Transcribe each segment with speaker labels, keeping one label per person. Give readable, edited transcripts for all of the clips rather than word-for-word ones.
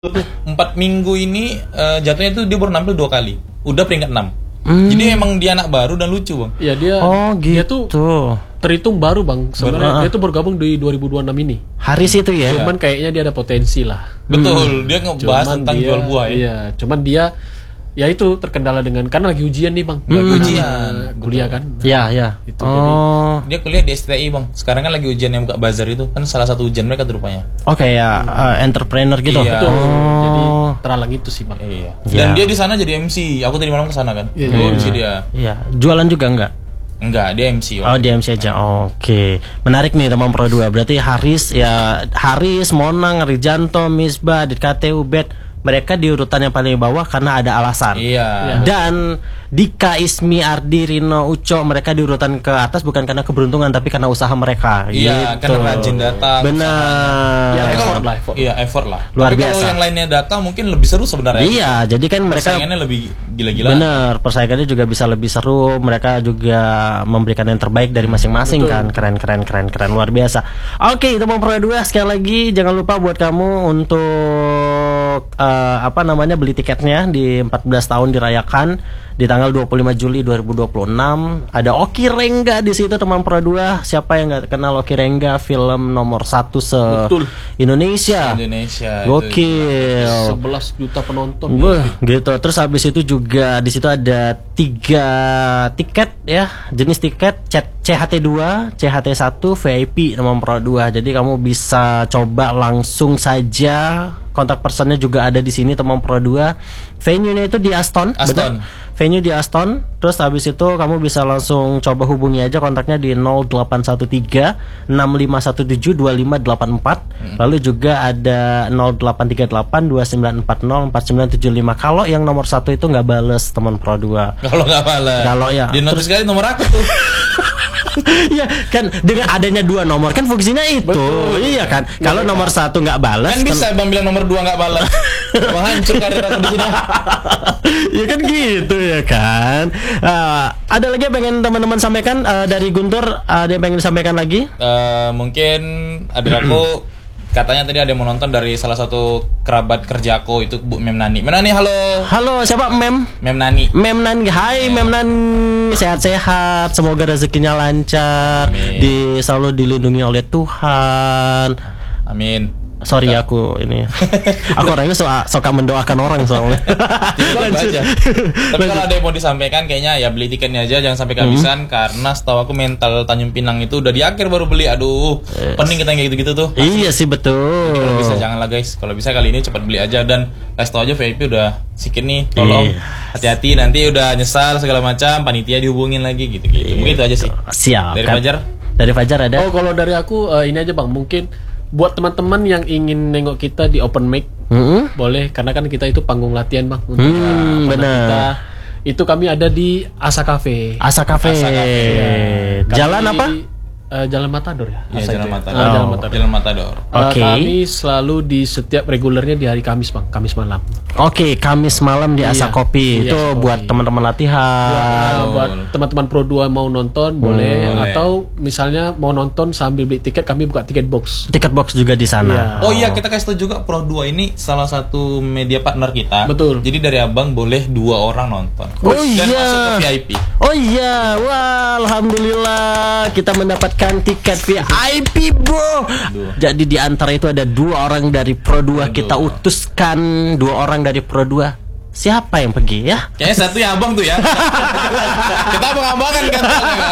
Speaker 1: 4 minggu ini jatuhnya tuh dia baru nampil 2 kali. Udah peringkat 6. Jadi emang dia anak baru dan lucu, Bang.
Speaker 2: Iya, dia tuh terhitung baru, Bang. Sebenarnya dia tuh bergabung di 2026 ini.
Speaker 3: Haris itu ya.
Speaker 2: Cuman kayaknya dia ada potensi lah.
Speaker 1: Betul, dia ngebahas tentang jual buah ya.
Speaker 2: Iya, cuman dia ya itu terkendala dengan karena lagi ujian nih, Bang.
Speaker 1: Lagi ujian
Speaker 2: kuliah kan.
Speaker 3: Iya.
Speaker 2: Itu
Speaker 1: dia kuliah di STI, Bang. Sekarang kan lagi ujian yang buka bazar itu. Kan salah satu ujian mereka tuh rupanya.
Speaker 3: Ya entrepreneur gitu.
Speaker 1: Iya.
Speaker 2: Betul. Jadi teralang itu sih, Bang.
Speaker 1: Iya. Dan dia di sana jadi MC. Aku tadi malam ke sana kan. MC dia.
Speaker 3: Iya. Jualan juga enggak?
Speaker 1: Enggak, dia MC.
Speaker 3: Oh, dia MC aja. Oke. Menarik nih teman Pro 2. Berarti Haris, Monang, Rijanto, Misbah, DKT, Ubed, mereka di urutan yang paling bawah karena ada alasan.
Speaker 1: Iya.
Speaker 3: Dan Dika, Ismi, Ardi, Rino, Uco, mereka di urutan ke atas bukan karena keberuntungan tapi karena usaha mereka.
Speaker 1: Iya,
Speaker 3: gitu.
Speaker 1: karena rajin data.
Speaker 3: Benar.
Speaker 2: Ya,
Speaker 1: effort lah.
Speaker 3: Luar
Speaker 1: tapi
Speaker 3: biasa.
Speaker 1: kalau yang lainnya data mungkin lebih seru sebenarnya.
Speaker 3: Iya, jadi kan mereka
Speaker 1: persaingannya lebih gila-gila.
Speaker 3: Bener, persaingannya juga bisa lebih seru. Mereka juga memberikan yang terbaik dari masing-masing. Betul. Kan. Keren, luar biasa. Oke, itu Pro 2 sekali lagi jangan lupa buat kamu untuk beli tiketnya di 14 tahun dirayakan di tanggal 25 Juli 2026. Ada Oki Rengga di situ teman Pro 2. Siapa yang nggak kenal Oki Rengga, film nomor 1 Indonesia. Gokil.
Speaker 2: 11 juta penonton.
Speaker 3: Gitu. Terus habis itu juga di situ ada 3 tiket ya, jenis tiket CHT 2, CHT 1, VIP teman Pro 2. Jadi kamu bisa coba langsung saja. Kontak personnya juga ada di sini teman Pro 2. Venue-nya itu di Aston. Benar? Venue di Aston. Terus habis itu kamu bisa langsung coba hubungi aja kontaknya di 0813 6517 2584. Lalu juga ada 0838 2940 4975. Kalau yang nomor 1 itu nggak bales teman Pro 2.
Speaker 1: Kalau nggak bales.
Speaker 3: Kalau ya.
Speaker 1: Di notis sekali nomor aku tuh.
Speaker 3: Iya kan, dengan adanya 2 nomor kan fungsinya itu. Betul. Iya kan. Kalau nomor 1 nggak balas
Speaker 1: kan bisa Bang bilang nomor 2 nggak balas. Wah, hancur karir aku di sini.
Speaker 3: Ya kan gitu ya kan. Ada lagi yang pengen teman-teman sampaikan dari Guntur? Ada yang pengen disampaikan lagi?
Speaker 1: Mungkin adik aku katanya tadi ada yang mau nonton dari salah satu kerabat kerjaku itu Bu Mem Nani. Mem Nani, halo.
Speaker 3: Halo, siapa Mem?
Speaker 1: Mem Nani.
Speaker 3: Mem Nani. Hai Mem Nani. Sehat-sehat, semoga rezekinya lancar. Selalu dilindungi oleh Tuhan.
Speaker 1: Amin.
Speaker 3: Sorry aku ini. Aku orangnya suka mendoakan orang soalnya.
Speaker 1: Lanjut. Tapi kalau ada yang mau disampaikan kayaknya ya beli tiketnya aja, jangan sampai kehabisan karena setahu aku mental Tanjung Pinang itu udah di akhir baru beli. Aduh, pening kita kayak gitu-gitu tuh.
Speaker 3: Iya sih betul.
Speaker 1: Jadi kalau bisa janganlah guys. Kalau bisa kali ini cepat beli aja dan kasih tau aja VIP udah sikit nih. Tolong hati-hati nanti udah nyesal segala macam, panitia dihubungin lagi gitu-gitu. Mungkin itu aja sih.
Speaker 3: Siap.
Speaker 1: Dari Fajar
Speaker 2: ada. Oh, kalau dari aku ini aja Bang, mungkin buat teman-teman yang ingin nengok kita di open mic, boleh karena kan kita itu panggung latihan Bang untuk
Speaker 3: benar.
Speaker 2: Itu kami ada di Asa Cafe.
Speaker 3: Asa Cafe. Ya. Jalan apa?
Speaker 2: Jalan Matador ya.
Speaker 1: Iya, Jalan Matador.
Speaker 3: Oke.
Speaker 2: Kami selalu di setiap regulernya di hari Kamis Bang, Kamis malam.
Speaker 3: Oke, Kamis malam di Asa Kopi. Itu buat teman-teman latihan.
Speaker 2: Buat teman-teman Pro 2 mau nonton boleh. Atau misalnya mau nonton sambil beli tiket, kami buka tiket box.
Speaker 3: Tiket box juga di sana.
Speaker 1: Oh iya, kita kasih tahu juga Pro 2 ini salah satu media partner kita.
Speaker 2: Betul.
Speaker 1: Jadi dari Abang boleh 2 orang nonton. Dan masuk ke VIP.
Speaker 3: Oh iya, wah alhamdulillah kita mendapatkan tiket VIP bro. Jadi di antara itu ada 2 orang dari Pro 2. Kita utuskan 2 orang dari Pro 2. Siapa yang pergi ya?
Speaker 1: Kayaknya satu ya Abang tuh ya. Kita abang-abangan kan.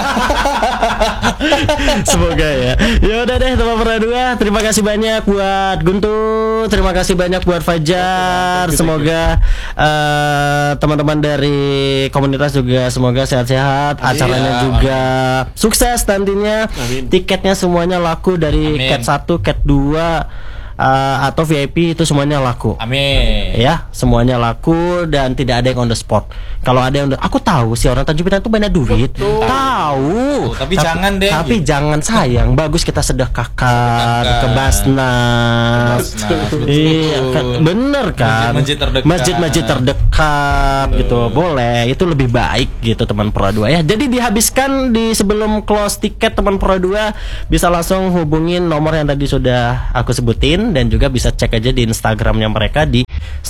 Speaker 3: Semoga ya. Ya udah deh teman Pro 2. Terima kasih banyak buat Guntur. Terima kasih banyak buat Fajar. Semoga teman-teman dari komunitas juga semoga sehat-sehat. Acaranya juga sukses nantinya. Tiketnya semuanya laku dari cat 1, cat 2 atau VIP itu semuanya laku.
Speaker 1: Amin.
Speaker 3: Ya, semuanya laku dan tidak ada yang on the spot. Kalau ada yang aku tahu sih orang Tanjung Pinang itu banyak duit. Tahu.
Speaker 1: Tapi jangan deh.
Speaker 3: Tapi jangan sayang. Bagus kita sedekahkan ke Basnas. Iya, bener kan? Masjid-masjid terdekat gitu. Boleh. Itu lebih baik gitu teman Pro 2 ya. Jadi dihabiskan di sebelum close tiket teman Pro 2 bisa langsung hubungin nomor yang tadi sudah aku sebutin Thailand, dan juga bisa cek aja di Instagramnya mereka di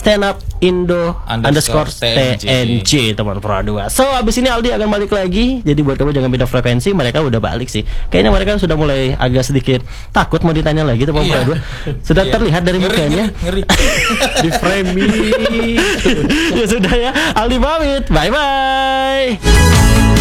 Speaker 3: @standupindo_tng teman Pro 2. So abis ini Aldi akan balik lagi, jadi buat kamu jangan beda frekuensi. Mereka udah balik sih, kayaknya mereka sudah mulai agak sedikit takut mau ditanya lagi teman Pro 2. Sudah terlihat dari mukanya.
Speaker 1: Ngeri.
Speaker 2: Di framing.
Speaker 3: Ya sudah ya, Aldi pamit, bye bye.